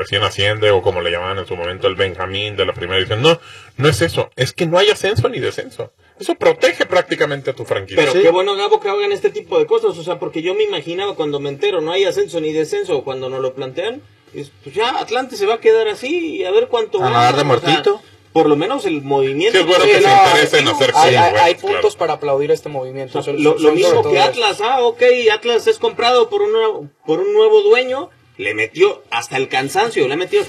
recién asciende, o como le llamaban en su momento el Benjamín de la primera división. No, no es eso, es que no hay ascenso ni descenso. Eso protege prácticamente a tu franquicia. Pero qué bueno, Gabo, que hagan este tipo de cosas, o sea, porque yo me imaginaba cuando me entero, no hay ascenso ni descenso, o cuando nos lo plantean, pues ya Atlante se va a quedar así, y a ver cuánto va a dar de muertito. O sea, por lo menos el movimiento. Sí, es bueno que se interese en hacer cosas. Hay puntos para aplaudir este movimiento. O sea, lo mismo que Atlas, Atlas es comprado por un nuevo dueño, le metió hasta el cansancio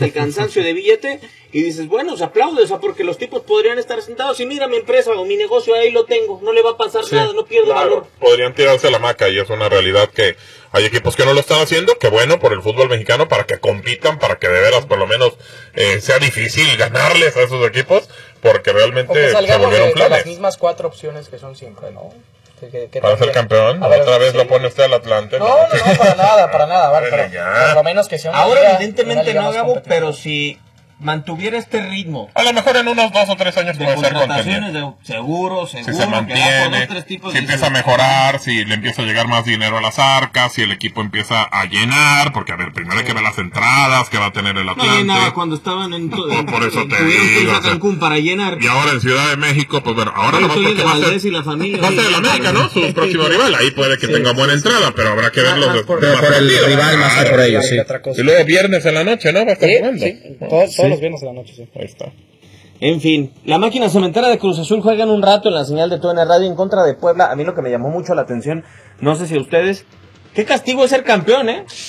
de billete, y dices, bueno, se aplaude, o sea, porque los tipos podrían estar sentados y mira mi empresa o mi negocio, ahí lo tengo, no le va a pasar nada, no pierdo valor. Podrían tirarse a la hamaca, y es una realidad que hay equipos que no lo están haciendo, que bueno, por el fútbol mexicano, para que compitan, para que de veras por lo menos sea difícil ganarles a esos equipos, porque realmente se volvieron planes. Las mismas 4 opciones que son siempre, ¿no? Para ser campeón, otra vez lo pone usted al Atlante. No, para nada, vale, pero por lo menos que sea una ahora liga, evidentemente no, Gabo, pero si mantuviera este ritmo, a lo mejor en unos 2 o 3 años puede ser contendiente. Seguro, si se mantiene, si empieza a mejorar, si le empieza a llegar más dinero a las arcas, si el equipo empieza a llenar, porque a ver, primero hay que ver las entradas que va a tener el Atlante. No llenaba cuando estaban en por eso te tuvieron que ir digo, a Cancún para llenar. Y ahora en Ciudad de México, pues bueno, ahora no porque va a ser y la América, ¿no? Su próximo rival, ahí puede que tenga buena entrada, pero habrá que verlo por el rival más que por ellos, sí. Y luego viernes en la noche, ¿no? Va a estar jugando. Todos los viernes en la noche, sí. Ahí está. En fin, la máquina cementera de Cruz Azul juega en un rato en la señal de TUDN Radio en contra de Puebla. A mí lo que me llamó mucho la atención, no sé si a ustedes, qué castigo es ser campeón,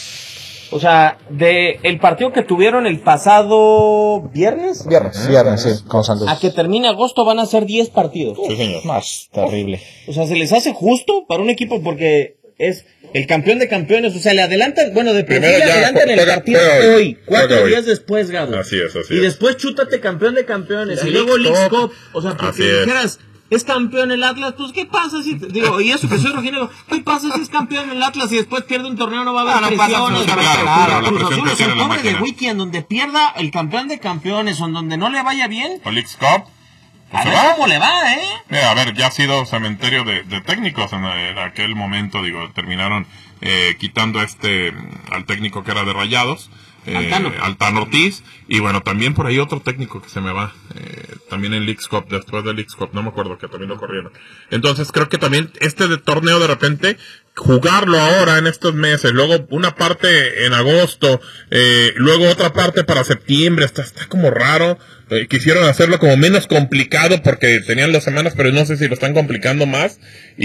O sea, de el partido que tuvieron el pasado viernes, sí, con Santos. a que termine agosto van a ser 10 partidos. Sí, señor. Más terrible. O sea, ¿se les hace justo para un equipo? Porque es el campeón de campeones, o sea, le adelantan, bueno, de primero le adelantan el partido hoy, 4 días después, Gabo. Así es. Y después chútate campeón de campeones, y luego Leagues Cup, o sea, porque dijeras, es campeón el Atlas, pues ¿qué pasa si, y eso que soy rojinegro, qué pasa si es campeón el Atlas y después pierde un torneo, no va a haber presión? Cruz Azul es el pobre de Wiki, donde pierda el campeón de campeones, o en donde no le vaya bien. O Leagues Cup. A ver cómo le va, A ver, ya ha sido cementerio de técnicos en aquel momento, terminaron quitando al técnico que era de Rayados, Altano Ortiz, y bueno, también por ahí otro técnico que se me va, también en Leagues Cup, después de Leagues Cup, no me acuerdo, que también lo corrieron. Entonces creo que también de torneo de repente, jugarlo ahora en estos meses, luego una parte en agosto, luego otra parte para septiembre, está como raro. Quisieron hacerlo como menos complicado porque tenían 2 semanas, pero no sé si lo están complicando más,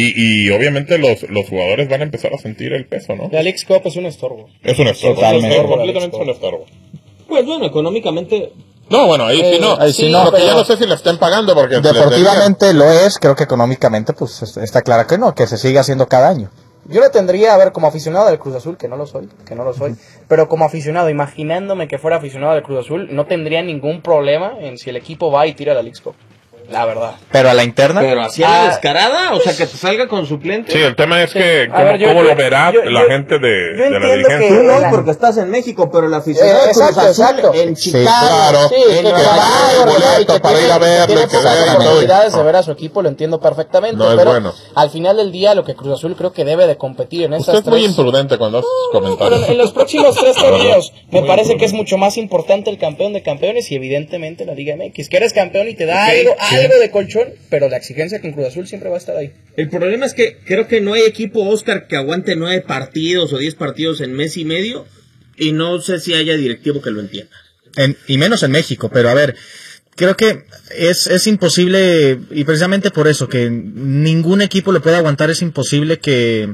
y obviamente los jugadores van a empezar a sentir el peso, ¿no? La Leagues Cup es un estorbo. Es un estorbo. Totalmente. Completamente es un estorbo. Pues bueno, económicamente... No, bueno, ahí sí no. Porque ya no sé si le estén pagando, porque... Deportivamente lo es, creo que económicamente pues está claro que no, que se sigue haciendo cada año. Yo lo tendría, a ver, como aficionado del Cruz Azul, que no lo soy, pero como aficionado, imaginándome que fuera aficionado del Cruz Azul, no tendría ningún problema en si el equipo va y tira la Leagues Cup. La verdad. Pero a la interna. Pero así a la descarada, o sea, que te salga con suplente. Sí, el tema es que cómo lo verá la gente de la dirigencia. Tú no, porque estás en México, pero el aficionado de Cruz Azul en Chicago, en boleto para ir a verlo, que posibilidades de ver a su equipo, lo entiendo perfectamente, pero al final del día lo que Cruz Azul creo que debe de competir en estas Usted es muy imprudente cuando hace sus comentarios. Pero en los próximos 3 torneos me parece que es mucho más importante el campeón de campeones y evidentemente la Liga MX, que eres campeón y te da algo de colchón, pero la exigencia con Cruz Azul siempre va a estar ahí. El problema es que creo que no hay equipo, Oscar, que aguante 9 partidos o 10 partidos en mes y medio, y no sé si haya directivo que lo entienda. Y menos en México, pero a ver, creo que es imposible, y precisamente por eso, que ningún equipo le puede aguantar, es imposible que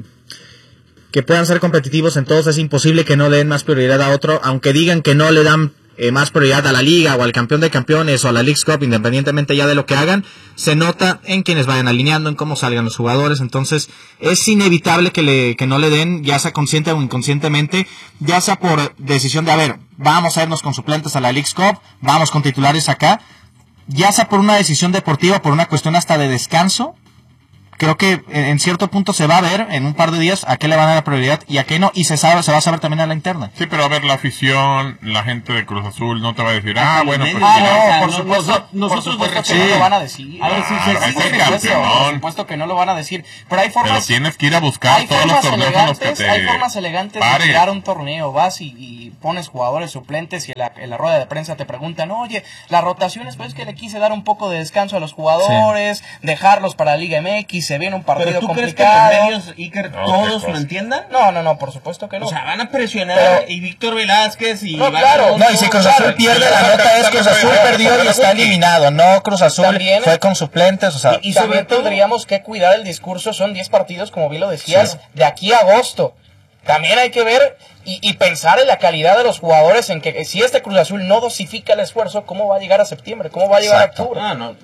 puedan ser competitivos en todos, es imposible que no le den más prioridad a otro, aunque digan que no le dan más prioridad a la liga o al campeón de campeones o a la Leagues Cup, independientemente ya de lo que hagan, se nota en quienes vayan alineando, en cómo salgan los jugadores. Entonces es inevitable que no le den, ya sea consciente o inconscientemente, ya sea por decisión de, a ver, vamos a irnos con suplentes a la Leagues Cup, vamos con titulares acá, ya sea por una decisión deportiva, por una cuestión hasta de descanso, creo que en cierto punto se va a ver en un par de días a qué le van a dar prioridad y a qué no, y se va a saber también a la interna. Sí, pero a ver, la afición, la gente de Cruz Azul no te va a decir, bueno, pues por supuesto, nosotros que no lo van a decir. A ver, por supuesto que no lo van a decir, pero hay formas. Pero tienes que ir a buscar todos los torneos en los que te hay formas elegantes de tirar un torneo. Vas y pones jugadores suplentes y en la rueda de prensa te preguntan, oye, las rotaciones, pues es que le quise dar un poco de descanso a los jugadores, dejarlos para la Liga MX, se viene un partido complicado. ¿Pero tú crees que los medios, Iker, todos lo entiendan? No, por supuesto que no. O sea, van a presionar y Víctor Velázquez y... No, claro. No, y si Cruz Azul pierde, la nota es Cruz Azul perdió y está eliminado. No, Cruz Azul fue con suplentes, o sea... Y sobre todo tendríamos que cuidar el discurso, son 10 partidos, como bien lo decías, de aquí a agosto. También hay que ver y pensar en la calidad de los jugadores, en que si este Cruz Azul no dosifica el esfuerzo, ¿cómo va a llegar a septiembre? ¿Cómo va a llegar a octubre?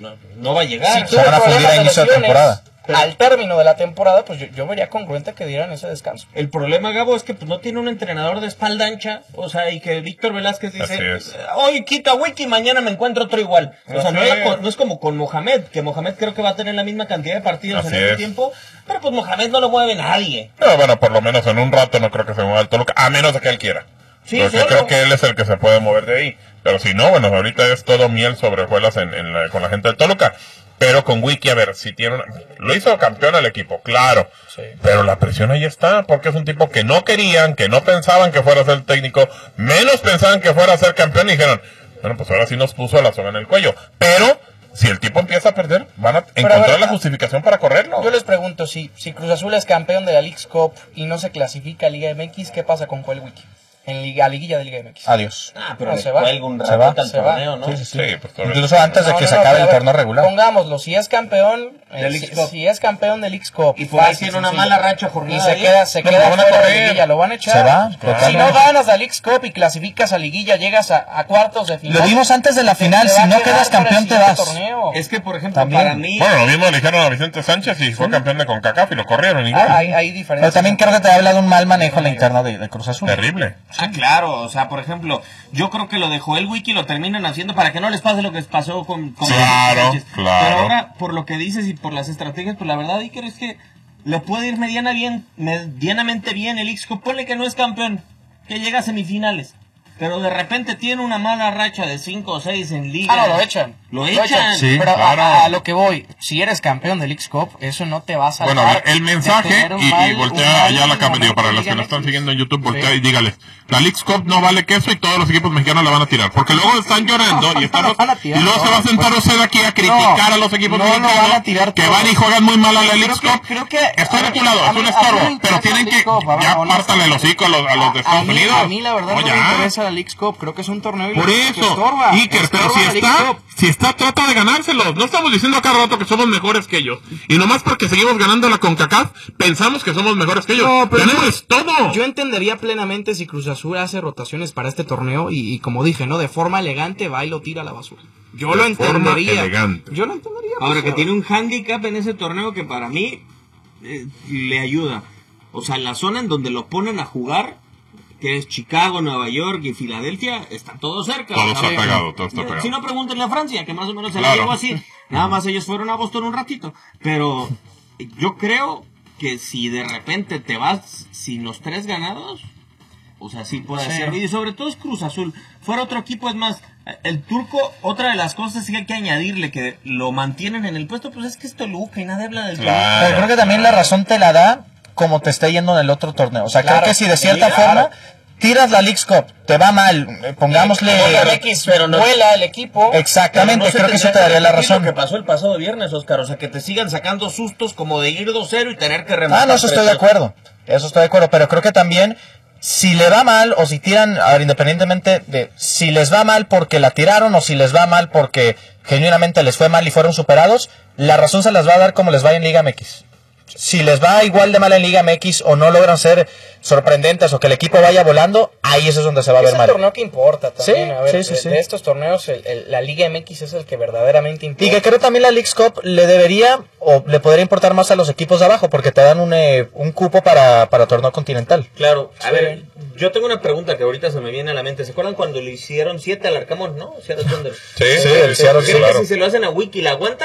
No va a llegar. Si se van a fundir a inicio de temporada. Al término de la temporada, pues yo vería congruente que dieran ese descanso. El problema, Gabo, es que pues, no tiene un entrenador de espalda ancha, o sea, y que Víctor Velázquez dice, hoy quita Wiki, mañana me encuentro otro igual. O sea, no es como con Mohamed, que Mohamed creo que va a tener la misma cantidad de partidos en este tiempo, pero pues Mohamed no lo mueve nadie. No, bueno, por lo menos en un rato no creo que se mueva el Toluca, a menos de que él quiera. Sí, porque creo que él es el que se puede mover de ahí. Pero si no, bueno, ahorita es todo miel sobre hojuelas con la gente del Toluca. Pero con Wiki, a ver, si tiene lo hizo campeón al equipo, claro. Sí. Pero la presión ahí está, porque es un tipo que no querían, que no pensaban que fuera a ser técnico, menos pensaban que fuera a ser campeón y dijeron, bueno, pues ahora sí nos puso la soga en el cuello. Pero si el tipo empieza a perder, van a encontrar la justificación para correrlo. Yo les pregunto, si Cruz Azul es campeón de la Leagues Cup y no se clasifica a Liga MX, ¿qué pasa con Joel Wiki? En liguilla de Liga MX. Adiós. Pero se va. Se va al torneo, ¿no? Sí. Pues, incluso antes de que se acabe el torneo regular. Pongámoslo, si es campeón si es campeón de Leagues Cup y por ahí tiene una mala racha jornada y se queda fuera de liguilla, lo van a echar. Se va. Si no ganas la Leagues Cup y clasificas a liguilla, llegas a cuartos de final. Lo vimos antes de la final, si no quedas campeón te vas. Es que, por ejemplo, para mí... Bueno, lo mismo le dijeron a Vicente Sánchez y fue campeón de CONCACAF y lo corrieron igual. Hay diferencias. Pero también creo que te habla de un mal manejo en la interna de Cruz Azul. Terrible. Claro, o sea, por ejemplo, yo creo que lo de Joel Wiki lo terminan haciendo para que no les pase lo que pasó con claro. Pero ahora, por lo que dices y por las estrategias, pues la verdad, Iker, es que le puede ir medianamente bien el Ixco. Ponle que no es campeón, que llega a semifinales, pero de repente tiene una mala racha de 5 o 6 en liga. No, lo echan. Lo echan. Sí, pero claro. a lo que voy, si eres campeón del Leagues Cup, eso no te va a salvar. Bueno, el mensaje, y voltea allá a la cámara, digo, para los que nos están siguiendo en YouTube, voltea y dígales, la Leagues Cup no vale queso y todos los equipos mexicanos la van a tirar, porque luego están llorando y luego se va a sentar usted aquí a criticar a los equipos mexicanos que van y juegan muy mal a la Leagues Cup. Estoy de tu lado, es un estorbo, pero tienen que, ya pártale el hocico a los de Estados Unidos. A mí la verdad no me interesa la Leagues Cup, creo que es un torneo por eso, Iker, pero si está, trata de ganárselos. No estamos diciendo a cada rato que somos mejores que ellos. Y nomás porque seguimos ganando la CONCACAF, pensamos que somos mejores que ellos. No, pero tenemos todo. Yo entendería plenamente si Cruz Azul hace rotaciones para este torneo y como dije, ¿no? De forma elegante va y lo tira a la basura. Yo lo entendería. Yo lo entendería. Ahora que tiene un handicap en ese torneo que para mí le ayuda. O sea, en la zona en donde lo ponen a jugar, que es Chicago, Nueva York y Filadelfia, está todo cerca. Todo está pegado. Si no, pregúntenle a Francia, que más o menos se la llevó así. Nada más ellos fueron a Boston un ratito. Pero yo creo que si de repente te vas sin los 3 ganados, o sea, sí puede ser. Y sobre todo es Cruz Azul. Fuera otro equipo, es más, el Turco, otra de las cosas que hay que añadirle, que lo mantienen en el puesto, pues es que es Toluca y nadie habla del Toluca. Pero creo que también la razón te la da como te esté yendo en el otro torneo. O sea, creo que si de cierta forma tiras la Leagues Cup, te va mal, pongámosle... pero no vuela el equipo. Exactamente, no creo que eso te daría la razón. Lo que pasó el pasado viernes, Oscar, o sea, que te sigan sacando sustos como de ir 2-0 y tener que rematar. No, eso estoy de acuerdo, pero creo que también, si le va mal, o si tiran, a ver, independientemente de si les va mal porque la tiraron, o si les va mal porque genuinamente les fue mal y fueron superados, la razón se las va a dar como les va en Liga MX. Si les va igual de mal en Liga MX o no logran ser sorprendentes o que el equipo vaya volando, ahí eso es donde se va a ver mal. Es el torneo que importa también. Sí, a ver, sí. De estos torneos, la Liga MX es el que verdaderamente importa. Y que creo también la Leagues Cup le debería o le podría importar más a los equipos de abajo porque te dan un cupo para torneo continental. Claro, a ver, yo tengo una pregunta que ahorita se me viene a la mente. ¿Se acuerdan cuando le hicieron 7 al Arcamón, no? Sí, el Seattle, ¿Creen que si se lo hacen a Wiki la aguanta?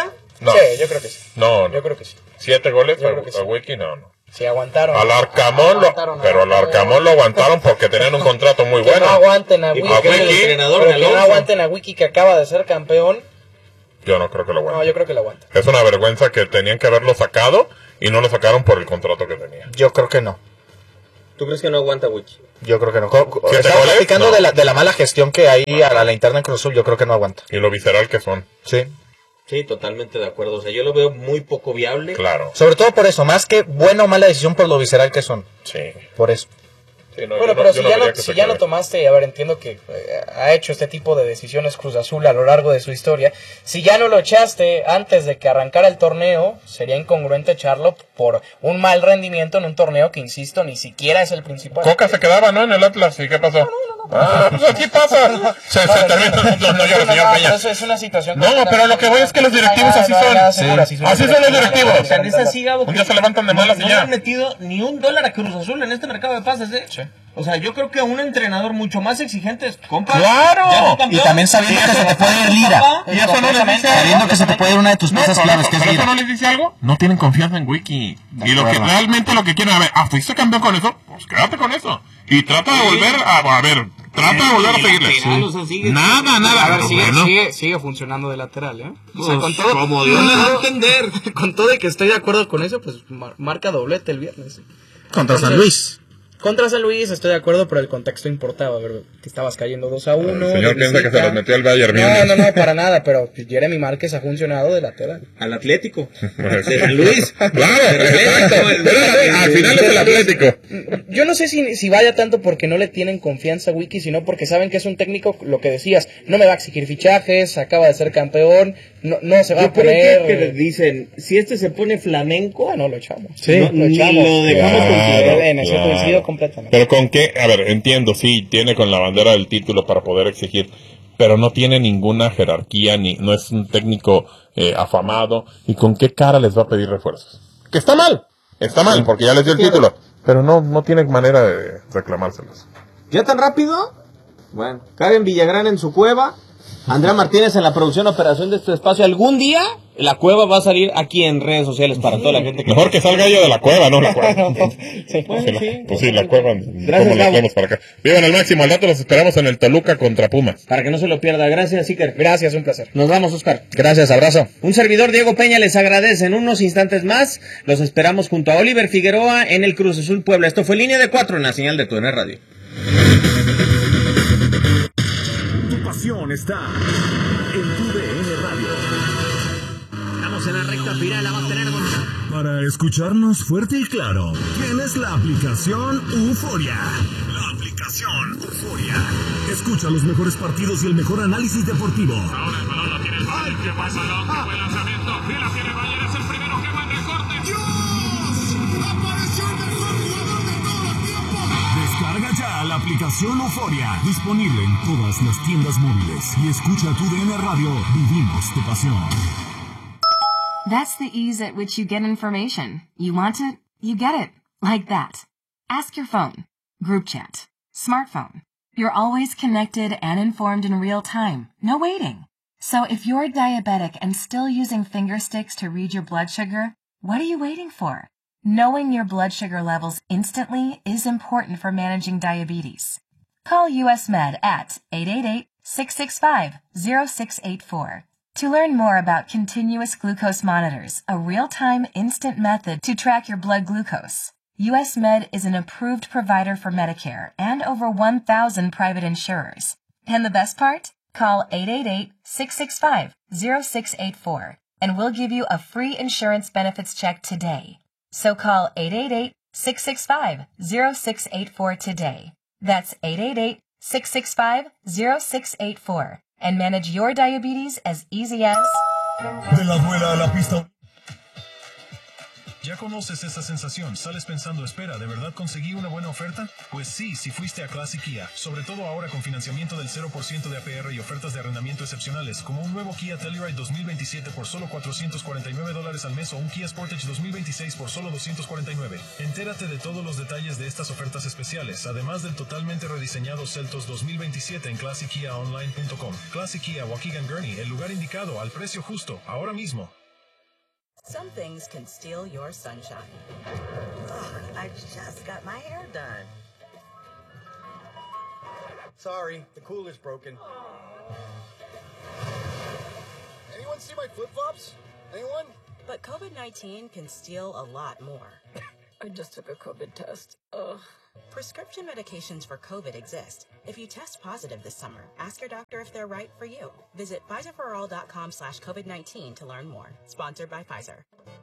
No. Sí, yo creo que sí. No. Yo creo que sí. 7 goles a Wiki, no. Sí, aguantaron. Al Arcamón lo aguantaron porque tenían un contrato muy bueno. No aguanten a Wiki. No aguanten a Wiki, que acaba de ser campeón. Yo no creo que lo aguanten. No, yo creo que lo aguanten. Es una vergüenza que tenían que haberlo sacado y no lo sacaron por el contrato que tenía. Yo creo que no. ¿Tú crees que no aguanta Wiki? Yo creo que no. Estamos platicando de la mala gestión que hay a la interna en Cruz Azul. Yo creo que no aguanta. Y lo visceral que son. Sí. Sí, totalmente de acuerdo. O sea, yo lo veo muy poco viable. Claro. Sobre todo por eso, más que buena o mala decisión, por lo visceral que son. Sí. Por eso. Sí, no, bueno, pero si ya no tomaste, a ver, entiendo que ha hecho este tipo de decisiones Cruz Azul a lo largo de su historia. Si ya no lo echaste antes de que arrancara el torneo, sería incongruente echarlo por un mal rendimiento en un torneo que, insisto, ni siquiera es el principal. Coca se quedaba, ¿no? En el Atlas, ¿y qué pasó? No. Pues así pasa. Se termina. No llores, señor Peña. Eso es una situación. No, pero lo que voy es que los directivos así son. Así son los directivos. Un día se levantan de malas y ya. No han metido ni $1 a Cruz Azul en este mercado de pases, ¿eh? Sí. O sea, yo creo que un entrenador mucho más exigente es, compa. ¡Claro! Y también sabiendo que se te puede ir Lira. ¿Y eso no les dice algo? Sabiendo que se te puede ir una de tus piezas claves, que es Lira. ¿Eso no les dice algo? No tienen confianza en Wiki. Y lo que realmente lo que quieren, a ver, fuiste campeón con eso, pues quédate con eso. Y trata de volver trata de volver a seguirle. Nada. A ver, sigue funcionando de lateral, ¿eh? O sea, con todo, como Dios me da a entender. Con todo y que estoy de acuerdo con eso, pues marca doblete el viernes. Contra San Luis. Contra San Luis estoy de acuerdo, pero el contexto importaba, ¿verdad? Que estabas cayendo 2-1. El señor piensa que se los metió el Bayern Múnich. No, para nada, pero Jeremy Márquez ha funcionado de lateral. Al Atlético. De San Luis. Claro, al final es el Atlético. Yo no sé si vaya tanto porque no le tienen confianza a Wiki, sino porque saben que es un técnico, lo que decías, no me va a exigir fichajes, acaba de ser campeón, no se va a poner... Yo creo que dicen, si este se pone flamenco, no lo echamos. Sí, lo echamos. Lo dejamos en eso coincido completamente. Pero con qué, a ver, entiendo, sí, tiene con la bandera del título para poder exigir, pero no tiene ninguna jerarquía, no es un técnico afamado, y con qué cara les va a pedir refuerzos. Que está mal, porque ya les dio el título, pero no tiene manera de reclamárselos. ¿Ya tan rápido? Bueno, Karen Villagrán en su cueva, Andrea Martínez en la producción operación de este espacio. Algún día la cueva va a salir aquí en redes sociales para toda la gente que... Mejor que salga yo de la cueva, no la cueva. La cueva. Gracias, ¿cómo la tenemos para acá? Vivan al máximo, al rato los esperamos en el Toluca contra Pumas. Para que no se lo pierda. Gracias, Iker. Gracias, un placer. Nos vamos, Oscar. Gracias, abrazo. Un servidor, Diego Peña, les agradece. En unos instantes más los esperamos junto a Oliver Figueroa en el Cruz Azul Puebla. Esto fue Línea de 4 en la señal de TUDN Radio. Tu pasión está en TUDN Radio. Estamos en la recta final, la vamos a tener. Para escucharnos fuerte y claro, tienes la aplicación Euforia. La aplicación Euforia. Escucha los mejores partidos y el mejor análisis deportivo. Ahora el balón lo tiene. ¡Ay, qué pasa! ¡Qué buen lanzamiento! ¡Y la tiene Bayer! ¡Es el primero! ¡Qué buen recorte! ¡Dios! ¡Apareció el mejor jugador de todos los tiempos! Descarga ya la aplicación Euforia. Disponible en todas las tiendas móviles. Y escucha TUDN Radio. Vivimos de pasión. That's the ease at which you get information. You want it, you get it. Like that. Ask your phone. Group chat. Smartphone. You're always connected and informed in real time. No waiting. So if you're diabetic and still using finger sticks to read your blood sugar, what are you waiting for? Knowing your blood sugar levels instantly is important for managing diabetes. Call US Med at 888-665-0684. To learn more about continuous glucose monitors, a real-time instant method to track your blood glucose, US Med is an approved provider for Medicare and over 1,000 private insurers. And the best part? Call 888-665-0684 and we'll give you a free insurance benefits check today. So call 888-665-0684 today. That's 888-665-0684. And manage your diabetes as easy as... De la duela a la pista. ¿Ya conoces esa sensación? ¿Sales pensando, espera, ¿de verdad conseguí una buena oferta? Pues sí, si fuiste a Classic Kia, sobre todo ahora con financiamiento del 0% de APR y ofertas de arrendamiento excepcionales, como un nuevo Kia Telluride 2027 por solo $449 al mes o un Kia Sportage 2026 por solo $249. Entérate de todos los detalles de estas ofertas especiales, además del totalmente rediseñado Seltos 2027 en ClassicKiaOnline.com. Classic Kia Waukegan Gurnee, el lugar indicado, al precio justo, ahora mismo. Some things can steal your sunshine. Ugh, I just got my hair done. Sorry, the cooler's broken. Anyone see my flip-flops? Anyone? But COVID-19 can steal a lot more. I just took a COVID test. Ugh. Prescription medications for COVID exist. If you test positive this summer, ask your doctor if they're right for you. Visit PfizerForAll.com/COVID-19 to learn more. Sponsored by Pfizer.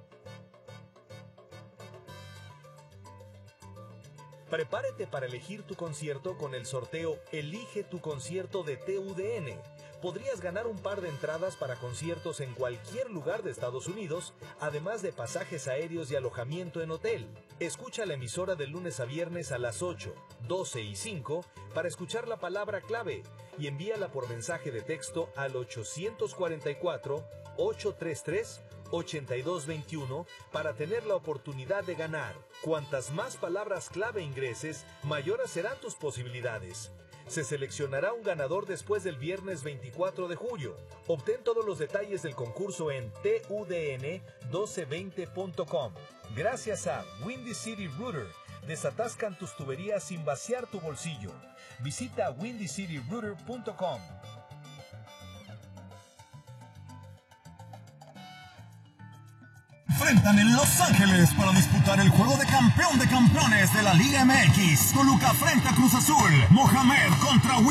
Prepárate para elegir tu concierto con el sorteo Elige tu concierto de TUDN. Podrías ganar un par de entradas para conciertos en cualquier lugar de Estados Unidos, además de pasajes aéreos y alojamiento en hotel. Escucha la emisora de lunes a viernes a las 8, 12 y 5 para escuchar la palabra clave y envíala por mensaje de texto al 844-833-8221 para tener la oportunidad de ganar. Cuantas más palabras clave ingreses, mayores serán tus posibilidades. Se seleccionará un ganador después del viernes 24 de julio. Obtén todos los detalles del concurso en tudn1220.com. Gracias a Windy City Router, desatascan tus tuberías sin vaciar tu bolsillo. Visita windycityrouter.com. Enfrentan en Los Ángeles para disputar el juego de campeones de la Liga MX. Toluca frente a Cruz Azul. Mohamed contra